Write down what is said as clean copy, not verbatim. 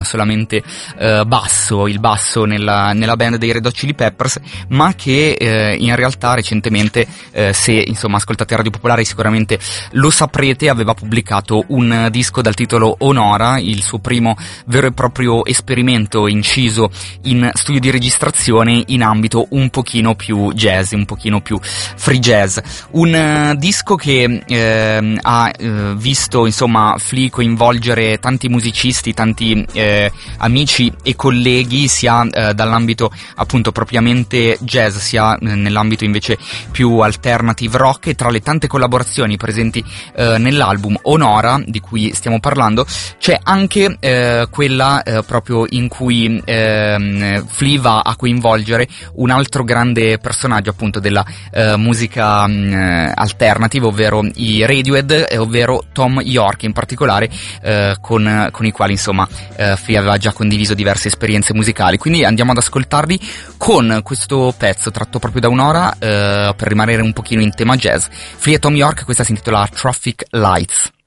solamente basso, il basso nella band dei Red Hot Chili Peppers, ma che in realtà recentemente, se insomma ascoltate Radio Popolare sicuramente lo saprete, aveva pubblicato un disco dal titolo Onora, il suo primo vero e proprio esperimento inciso in studio di registrazione in ambito un pochino più jazz, un pochino più free jazz. Un disco che ha visto insomma Flea coinvolgere tanti musicisti, tanti amici e colleghi, sia dall'ambito appunto propriamente jazz, sia nell'ambito invece più alternative rock, e tra le tante collaborazioni presenti nell'album Onora di cui stiamo parlando c'è anche quella proprio in cui Flea va a coinvolgere un altro grande personaggio appunto della musica alternative, ovvero i Radiohead, ovvero Thom Yorke in particolare, con i quali insomma Flea aveva già condiviso diverse esperienze musicali. Quindi andiamo ad ascoltarli con questo pezzo tratto proprio da Onora, per rimanere un pochino in tema jazz. Flea e Thom Yorke, questa si intitola Traffic Lights.